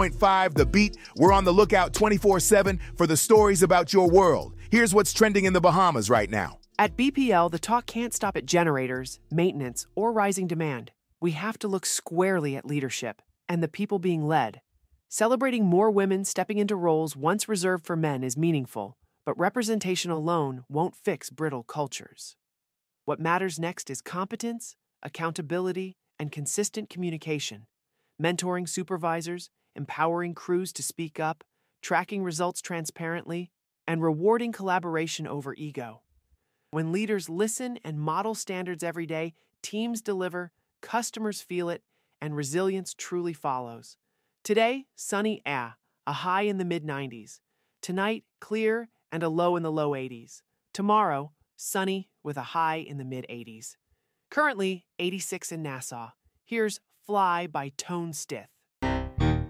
101.5 The Beat. We're on the lookout 24/7 for the stories about your world. Here's what's trending in the Bahamas right now. At BPL, the talk can't stop at generators, maintenance, or rising demand. We have to look squarely at leadership and the people being led. Celebrating more women stepping into roles once reserved for men is meaningful, but representation alone won't fix brittle cultures. What matters next is competence, accountability, and consistent communication. Mentoring supervisors, empowering crews to speak up, tracking results transparently, and rewarding collaboration over ego. When leaders listen and model standards every day, teams deliver, customers feel it, and resilience truly follows. Today, sunny a high in the mid-90s. Tonight, clear and a low in the low 80s. Tomorrow, sunny with a high in the mid-80s. Currently, 86 in Nassau. Here's Fly by Tone Stith.